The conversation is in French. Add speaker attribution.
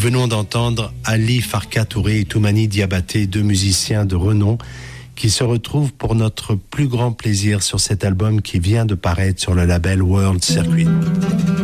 Speaker 1: venons d'entendre Ali Farka Touré et Toumani Diabaté, deux musiciens de renom qui se retrouvent pour notre plus grand plaisir sur cet album qui vient de paraître sur le label World Circuit.